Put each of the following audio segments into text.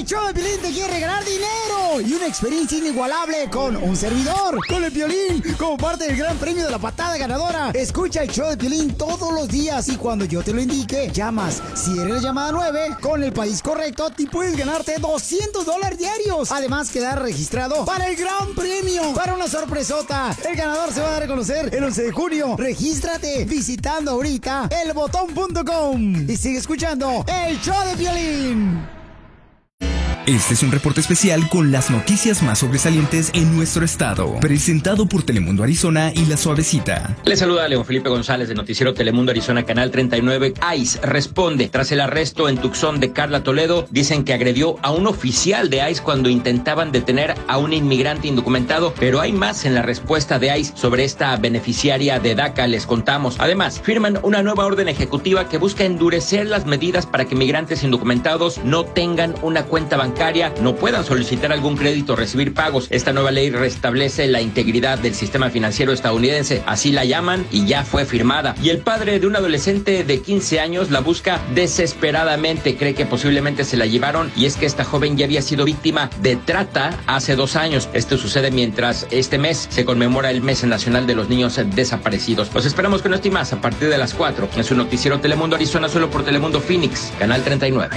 show de Piolín te quiere regalar dinero y una experiencia inigualable con un servidor, con el Piolín, como parte del gran premio de la patada ganadora. Escucha el show de Piolín todos los días y cuando yo te lo indique, llamas. Si eres la llamada 9, con el país correcto, te puedes ganarte $200 diarios. Además, quedar registrado para el gran premio, para una sorpresota. El ganador se va a dar a conocer el 11 de junio. Regístrate visitando ahorita elbotón.com y sigue escuchando el show de Piolín. Este es un reporte especial con las noticias más sobresalientes en nuestro estado, presentado por Telemundo Arizona y La Suavecita. Les saluda León Felipe González de Noticiero Telemundo Arizona, Canal 39. ICE responde tras el arresto en Tucson de Carla Toledo. Dicen que agredió a un oficial de ICE cuando intentaban detener a un inmigrante indocumentado, pero hay más en la respuesta de ICE sobre esta beneficiaria de DACA, les contamos. Además, firman una nueva orden ejecutiva que busca endurecer las medidas para que migrantes indocumentados no tengan una cuenta bancaria, no puedan solicitar algún crédito o recibir pagos. Esta nueva ley restablece la integridad del sistema financiero estadounidense, así la llaman, y ya fue firmada. Y el padre de un adolescente de 15 años la busca desesperadamente, cree que posiblemente se la llevaron, y es que esta joven ya había sido víctima de trata hace 2 años. Esto sucede mientras este mes se conmemora el Mes Nacional de los Niños Desaparecidos. Los esperamos con esto y más a partir de las 4 en su noticiero Telemundo Arizona, solo por Telemundo Phoenix, Canal 39.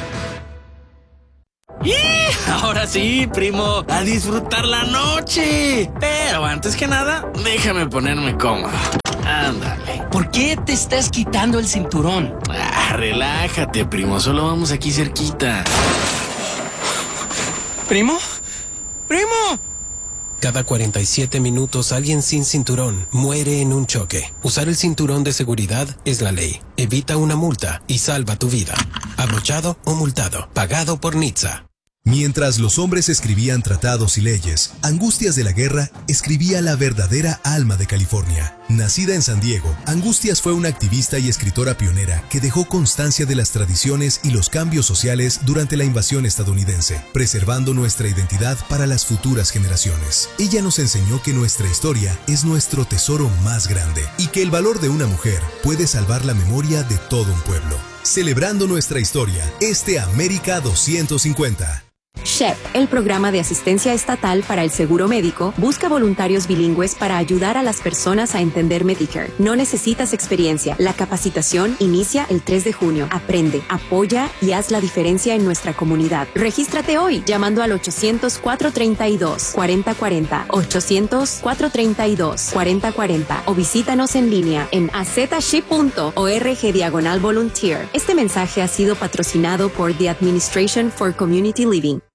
¡Y! Ahora sí, primo, a disfrutar la noche. Pero antes que nada, déjame ponerme cómodo. Ándale. ¿Por qué te estás quitando el cinturón? Relájate, primo, solo vamos aquí cerquita. ¿Primo? ¡Primo! Cada 47 minutos alguien sin cinturón muere en un choque. Usar el cinturón de seguridad es la ley. Evita una multa y salva tu vida. Abrochado o multado. Pagado por NHTSA. Mientras los hombres escribían tratados y leyes, Angustias de la Guerra escribía la verdadera alma de California. Nacida en San Diego, Angustias fue una activista y escritora pionera que dejó constancia de las tradiciones y los cambios sociales durante la invasión estadounidense, preservando nuestra identidad para las futuras generaciones. Ella nos enseñó que nuestra historia es nuestro tesoro más grande y que el valor de una mujer puede salvar la memoria de todo un pueblo. Celebrando nuestra historia, América 250. SHEP, el programa de asistencia estatal para el seguro médico, busca voluntarios bilingües para ayudar a las personas a entender Medicare. No necesitas experiencia. La capacitación inicia el 3 de junio. Aprende, apoya y haz la diferencia en nuestra comunidad. Regístrate hoy llamando al 800-432-4040, 800-432-4040 o visítanos en línea en azship.org/volunteer. Este mensaje ha sido patrocinado por The Administration for Community Living.